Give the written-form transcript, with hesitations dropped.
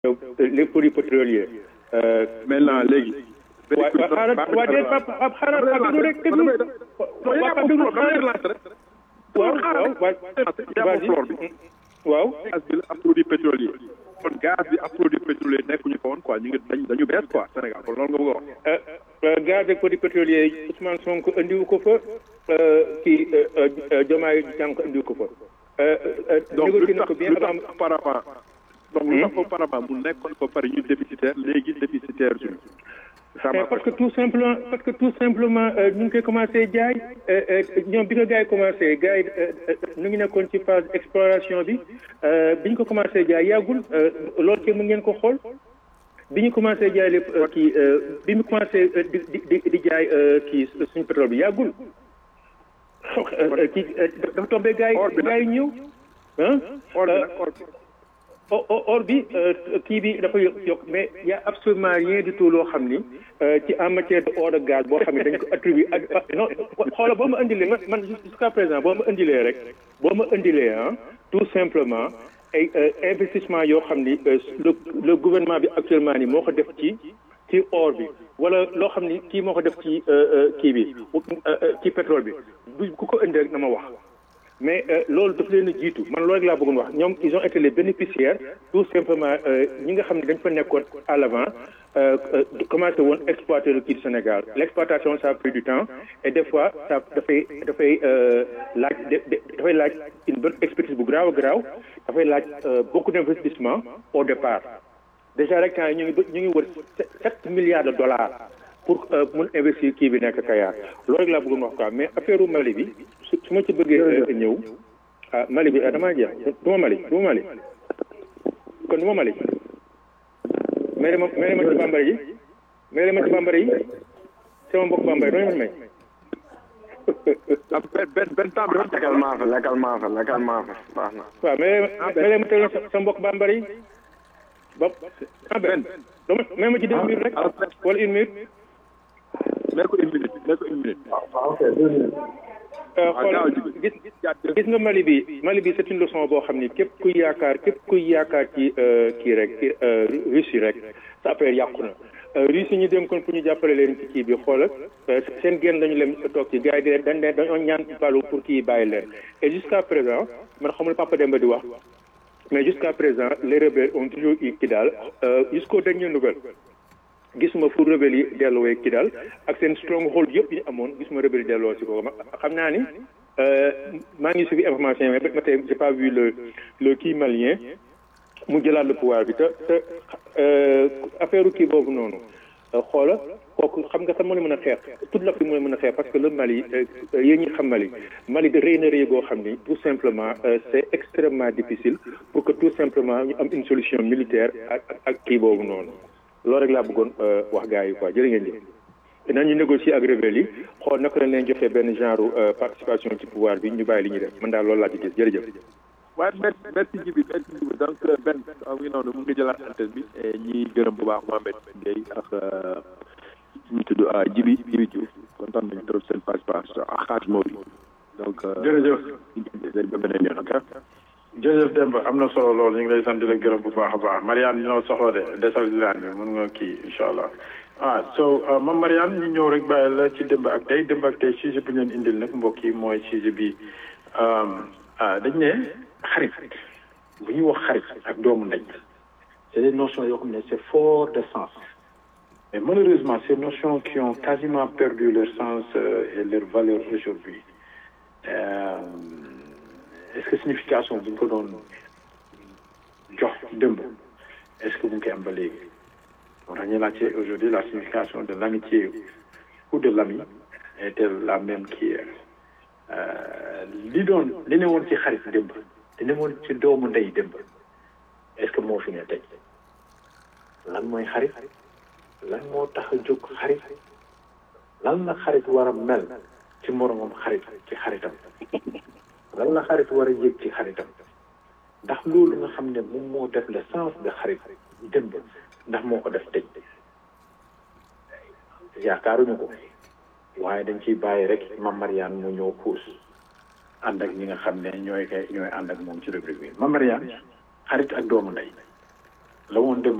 les produits pétroliers. maintenant léegi. waaw gaz bi la ab produit pétrolier kon gaz bi ab produit pétrolier nekkuñu ko woon quoi ñu ngi dañu bees quoi Sénégal kon loolu nga bëgg a wax. gaz ak produit pétrolier Ousmane Sonko andiwu ko fa kii Diomaye Diakhar andiwu ko fa. donc lu tax auparavant donc lu tax auparavant mu nekkoon ko pare ñu déficitaire léegi déficitaire suñu. parce que tout simplement ñu ngi koy commencé jaay ñoom bi ko gars yi commencé gars yi ñu ngi nekkoon ci phase exploration bi ñu ko commencé jaay yàggul loolu ci mën ngeen ko xool bi ñu commencé jaay lépp kii bi mu commencé di jaay kii suñu pétrole bi yàggul kii dafa tombé gars yi ñëw or bi kii bi dafa yokk mais y' a absolument rien du tout loo xam ni ci en matière de or de gaz boo xam ne dañ ko attribué non xoolal boo ma indilee man jusqu'à présent boo ma indilee tout simplement ay investissement yoo xam ni le gouvernement bi actuellement ni moo ko def ci or bi wala loo xam ni kii moo ko def ci kii bi ci pétrole bi du ku ko indi rek na ma wax. mais loolu daf leen a jiitu man loolu rek laa bëggoon wax ñoom ils ont été les bénéficiaires tout simplement ñi nga xam ne dañ fa nekkoon à l'avant commencé woon exploiter le kii du Sénégal l'exploitation ça a pris du temps et des fois ça dafay laaj une bonne expertise bu graaw dafay laaj beaucoup d'investissement au départ déjà rek temps yi ñu ngi wër 7 milliards de dollars pour mun investir kii bi nekk Kayar loolu rek laa bëggoon wax quoi mais affaire Mali bi su ma ci bëggee ñëw Mali bi damaa jeex du ma Mali kon du ma Mali mais ma ci bambara yi sama mbokk bambara yi doo may benn temps bi lekkal maa fa baax na waaw mais ma tegal sa mbokk bambara yi benn mais ma ci 2 minutes rek wala 1 minute ne ko une minute. ok 2 minutes. gis nga Mali bi c'est une leçon boo xam ni képp kuy yaakaar ci kii rek Russie rek sa affaire yàqu na Russie ñu dem kon pour ñu jàppale leen ci kii bi xoolal seen génn dañu leen toog ci gars yi dañoo ñaan balu pour kii bàyyi leen et jusqu'à présent man xamul Papa Demba di wax mais jusqu'à présent les rebelles ont toujours eu Kidal jusqu'aux dernières nouvelles gisuma fu rebelle yi delluwee Kidal ak seen stronghold yëpp yi amoon gisuma rebelle yi delloo si ko xam naa ni maa ngi suivi information yi mais ba tey j'ai pas vu le kii malien mu jëlaat le pouvoir bi te affaire kii boobu noonu xoola kooku xam nga sax moo mën a xeex toute l'Afrique moo mën a xeex parce que le Mali yéen ñi xam Mali de rëy na rëy boo xam ni tout simplement c'est extrêmement difficile pour que tout simplement ñu am une solution militaire ak kii boobu noonu loolu rek laa bëggoon wax gars yi quoi jërë ngeen jëf nañu négocier ak rebelle yi xool naka lañ leen joxee benn genre participation ci pouvoir bi ñu bàyyi li ñuy def man daal loolu laa ci gis jërëjëf. waaye merci Djibi donc benn mu ngi noonu mu ngi jëlaat antenne bi ñi gërëm bu baax Mohamed Gueye ak ñu tudd Djibi Diouf kontaan nañu trop seen participation ak Hadj Mody donc. jërëjëf ba beneen yoon ok. jërëjëf Demba am na solo lool ñu ngi lay sant di la gërëm bu baax a baax Mariane ñoo soxla de desal di laan bi mën nga kii incha allah so mam Mariane ñu ñëw rek bàyyi la ci Demba ak tey sujet bi ñu leen indil nag mbokk yi mooy sujet bi dañ ne xarit bu ñuy wax xarit ak doomu ndey c'est des notions yoo xam ne c'est fort de sens mais malheureusement ces notions qui ont quasiment perdu leur sens et leur valeur aujourd'hui est-ce que signification bi ñu ko doon jox dëmb est-ce que bu ñu koy am ba léegi moo tax ñu laajte aujourd'hui la signification de l'amitié ou de l'ami est-elle la même qu'hier li ne woon ci xarit dëmb li ne woon ci doomu ndey dëmb est-ce que moo fi ne tey lan mooy xarit lan moo tax a jóg xarit lan la xarit war a mel ci moromam xarit ci xaritam lan la xarit war a yëg ci xaritam ndax loolu nga xam ne moom moo def le sens de xarit dëmb ndax moo ko def tey yaakaaruñu ko waaye dañ ciy bàyyi rek Mame Mariane mu ñëw puus ànd ak ñi nga xam ne ñooy ànd ak moom ci rubrique bi Mame Mariane xarit ak doomu ndey. la woon démb